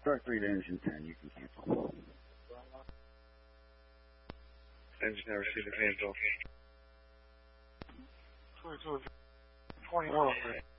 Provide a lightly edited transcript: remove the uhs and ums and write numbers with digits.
Start 3 to engine 10, you can cancel. Engine never received a cancel. 21.